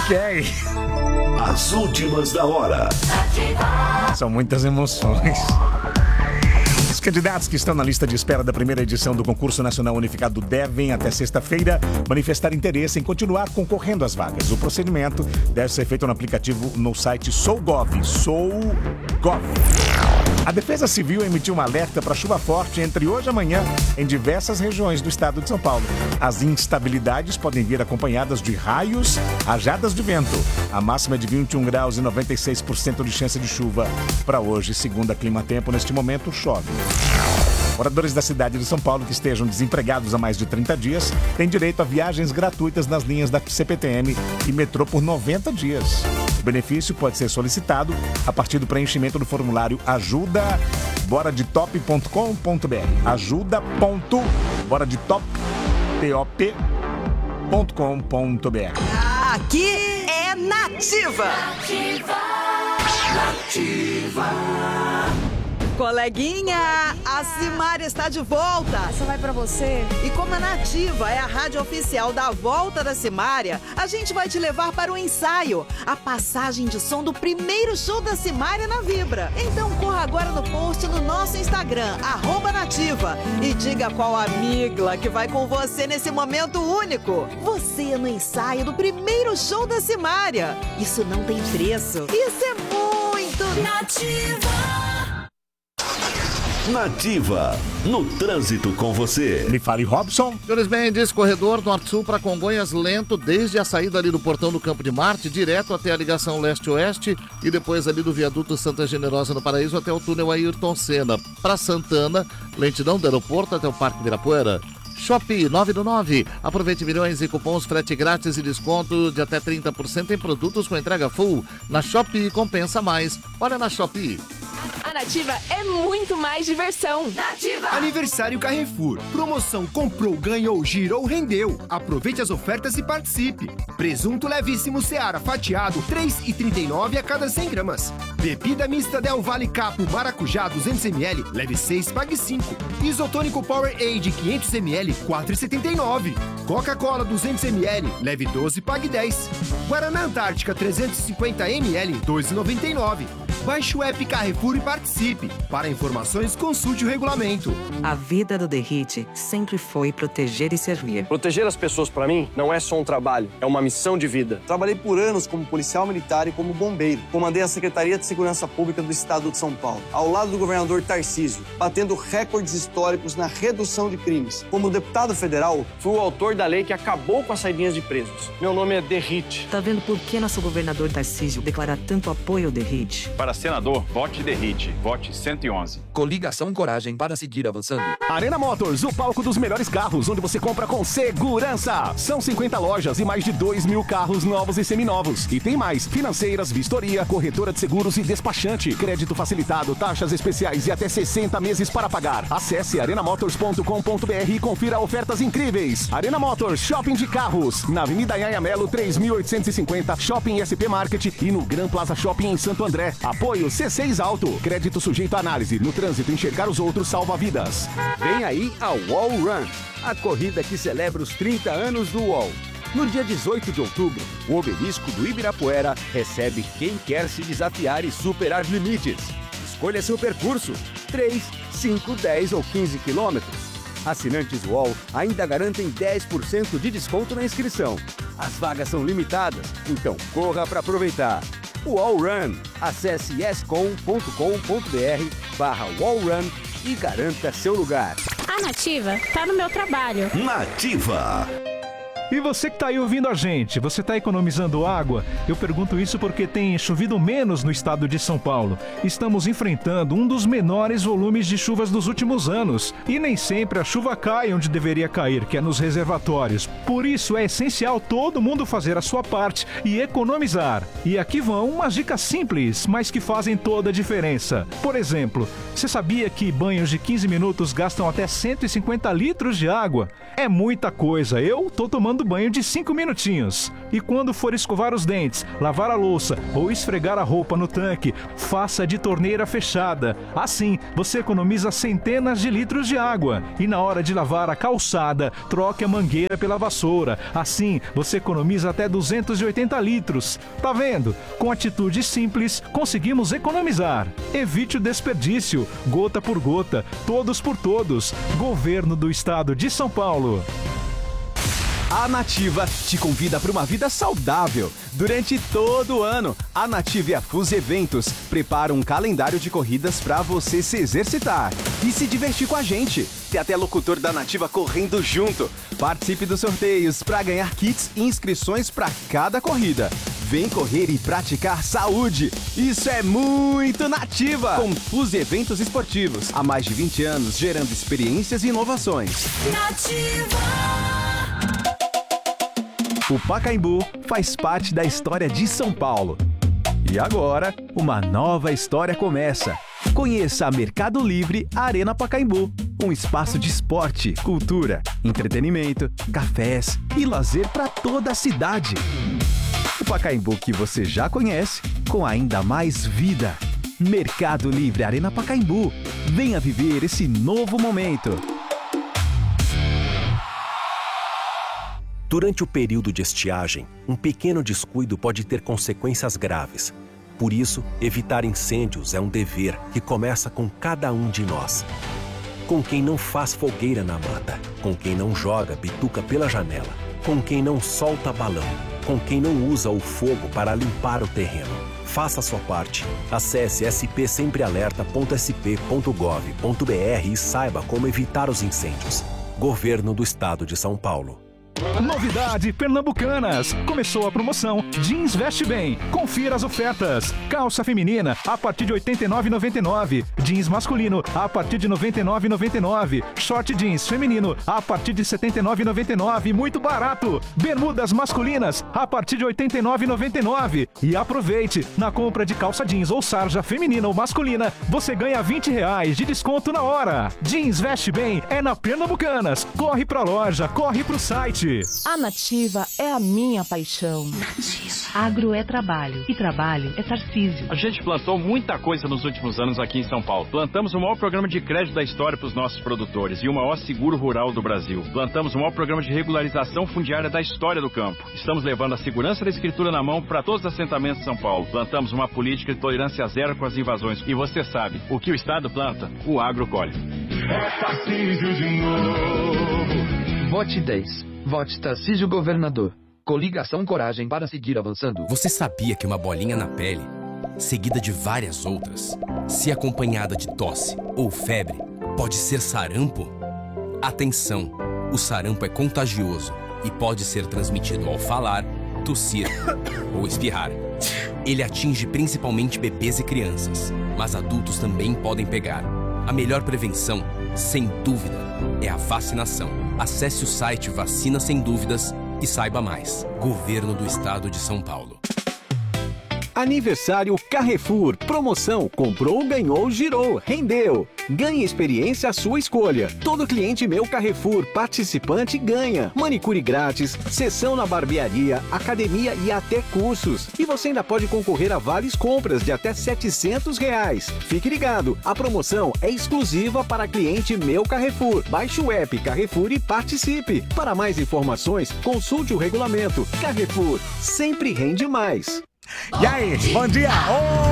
Ok. As últimas da hora. São muitas emoções. Os candidatos que estão na lista de espera da primeira edição do Concurso Nacional Unificado devem, até sexta-feira, manifestar interesse em continuar concorrendo às vagas. O procedimento deve ser feito no aplicativo no site SouGov. A Defesa Civil emitiu um alerta para chuva forte entre hoje e amanhã em diversas regiões do estado de São Paulo. As instabilidades podem vir acompanhadas de raios, rajadas de vento. A máxima é de 21 graus e 96% de chance de chuva para hoje. Segundo a Climatempo, neste momento chove. Moradores da cidade de São Paulo que estejam desempregados há mais de 30 dias têm direito a viagens gratuitas nas linhas da CPTM e metrô por 90 dias. O benefício pode ser solicitado a partir do preenchimento do formulário ajuda.boradetop.com.br. ajuda.boradetop.com.br. Aqui é Nativa. Nativa. Coleguinha, a Simária está de volta. Essa vai pra você. E como a Nativa é a rádio oficial da volta da Simária, a gente vai te levar para o ensaio, a passagem de som do primeiro show da Simária na Vibra. Então corra agora no post no nosso Instagram, @nativa, e diga qual amigla que vai com você nesse momento único. Você no ensaio do primeiro show da Simária. Isso não tem preço. Isso é muito Nativa. Nativa, no trânsito com você. Me fale, Robson. Senhores Mendes, corredor Norte-Sul para Congonhas lento, desde a saída ali do portão do Campo de Marte, direto até a ligação leste-oeste e depois ali do viaduto Santa Generosa no Paraíso até o túnel Ayrton Senna. Para Santana, lentidão do aeroporto até o Parque Ibirapuera. Shopee 9 do 9. Aproveite milhões e cupons frete grátis e desconto de até 30% em produtos com entrega full. Na Shopee compensa mais. Olha na Shopee. A Nativa é muito mais diversão. Nativa! Aniversário Carrefour. Promoção comprou, ganhou, girou, rendeu. Aproveite as ofertas e participe. Presunto levíssimo Seara fatiado, 3,39 a cada 100 gramas. Bebida mista Del Valle Capo Maracujá 200ml, leve 6, pague 5. Isotônico Powerade 500ml, 4,79. Coca-Cola 200ml, leve 12, pague 10. Guaraná Antártica 350ml, 2,99. Baixe o app Carrefour e participe. Para informações, consulte o regulamento. A vida do Derrite sempre foi proteger e servir. Proteger as pessoas, para mim, não é só um trabalho, é uma missão de vida. Trabalhei por anos como policial militar e como bombeiro. Comandei a Secretaria de Segurança Pública do Estado de São Paulo, ao lado do governador Tarcísio, batendo recordes históricos na redução de crimes. Como deputado federal, fui o autor da lei que acabou com as saidinhas de presos. Meu nome é Derrite. Tá vendo por que nosso governador Tarcísio declara tanto apoio ao Derrite? Para senador, vote Derrite. Vote 111. Coligação Coragem para seguir avançando. Arena Motors, o palco dos melhores carros, onde você compra com segurança. São 50 lojas e mais de 2.000 carros novos e seminovos. E tem mais: financeiras, vistoria, corretora de seguros e despachante. Crédito facilitado, taxas especiais e até 60 meses para pagar. Acesse arenamotors.com.br e confira ofertas incríveis. Arena Motors, shopping de carros. Na Avenida Anhanha Melo, 3.850, Shopping SP Market e no Gran Plaza Shopping em Santo André. Apoio C6 Auto. Crédito sujeito à análise. No trânsito, enxergar os outros salva vidas. Vem aí a Wall Run, a corrida que celebra os 30 anos do UOL. No dia 18 de outubro, o Obelisco do Ibirapuera recebe quem quer se desafiar e superar limites. Escolha seu percurso: 3, 5, 10 ou 15 quilômetros. Assinantes UOL ainda garantem 10% de desconto na inscrição. As vagas são limitadas, então corra para aproveitar. UOL Run. Acesse escom.com.br/wallrun e garanta seu lugar. A Nativa tá no meu trabalho. Nativa. E você que está aí ouvindo a gente, você está economizando água? Eu pergunto isso porque tem chovido menos no estado de São Paulo. Estamos enfrentando um dos menores volumes de chuvas dos últimos anos. E nem sempre a chuva cai onde deveria cair, que é nos reservatórios. Por isso é essencial todo mundo fazer a sua parte e economizar. E aqui vão umas dicas simples, mas que fazem toda a diferença. Por exemplo, você sabia que banhos de 15 minutos gastam até 150 litros de água? É muita coisa. Eu tô tomando tomando banho de 5 minutinhos. E quando for escovar os dentes, lavar a louça ou esfregar a roupa no tanque, faça de torneira fechada. Assim, você economiza centenas de litros de água. E na hora de lavar a calçada, troque a mangueira pela vassoura. Assim, você economiza até 280 litros. Tá vendo? Com atitudes simples, conseguimos economizar. Evite o desperdício. Gota por gota, todos por todos. Governo do Estado de São Paulo. A Nativa te convida para uma vida saudável. Durante todo o ano, a Nativa e a Fuse Eventos preparam um calendário de corridas para você se exercitar e se divertir com a gente. Tem até locutor da Nativa correndo junto. Participe dos sorteios para ganhar kits e inscrições para cada corrida. Vem correr e praticar saúde. Isso é muito Nativa! Com Fuse Eventos Esportivos. Há mais de 20 anos, gerando experiências e inovações. Nativa! O Pacaembu faz parte da história de São Paulo. E agora, uma nova história começa. Conheça a Mercado Livre Arena Pacaembu, um espaço de esporte, cultura, entretenimento, cafés e lazer para toda a cidade. O Pacaembu que você já conhece, com ainda mais vida. Mercado Livre Arena Pacaembu. Venha viver esse novo momento. Durante o período de estiagem, um pequeno descuido pode ter consequências graves. Por isso, evitar incêndios é um dever que começa com cada um de nós. Com quem não faz fogueira na mata, com quem não joga bituca pela janela, com quem não solta balão, com quem não usa o fogo para limpar o terreno. Faça a sua parte. Acesse spsemprealerta.sp.gov.br e saiba como evitar os incêndios. Governo do Estado de São Paulo. Novidade Pernambucanas. Começou a promoção Jeans Veste Bem. Confira as ofertas. Calça feminina a partir de R$ 89,99. Jeans masculino a partir de R$ 99,99. Short jeans feminino a partir de R$ 79,99. Muito barato. Bermudas masculinas a partir de R$ 89,99. E aproveite, na compra de calça jeans ou sarja feminina ou masculina, você ganha R$20 de desconto na hora. Jeans Veste Bem é na Pernambucanas. Corre pra loja, corre pro site. A Nativa é a minha paixão. Agro é trabalho e trabalho é Tarcísio. A gente plantou muita coisa nos últimos anos aqui em São Paulo. Plantamos o maior programa de crédito da história para os nossos produtores e o maior seguro rural do Brasil. Plantamos o maior programa de regularização fundiária da história do campo. Estamos levando a segurança da escritura na mão para todos os assentamentos de São Paulo. Plantamos uma política de tolerância zero com as invasões. E você sabe, o que o Estado planta, o agro colhe. É Tarcísio de novo. Vote 10. Vote Tarcísio Governador. Coligação Coragem para seguir avançando. Você sabia que uma bolinha na pele, seguida de várias outras, se acompanhada de tosse ou febre, pode ser sarampo? Atenção! O sarampo é contagioso e pode ser transmitido ao falar, tossir ou espirrar. Ele atinge principalmente bebês e crianças, mas adultos também podem pegar. A melhor prevenção, sem dúvida, é a vacinação. Acesse o site Vacina Sem Dúvidas e saiba mais. Governo do Estado de São Paulo. Aniversário Carrefour. Promoção. Comprou, ganhou, girou, rendeu. Ganhe experiência à sua escolha. Todo cliente Meu Carrefour participante ganha. Manicure grátis, sessão na barbearia, academia e até cursos. E você ainda pode concorrer a vales compras de até R$700. Fique ligado, a promoção é exclusiva para cliente Meu Carrefour. Baixe o app Carrefour e participe. Para mais informações, consulte o regulamento. Carrefour, sempre rende mais. E aí, bom dia!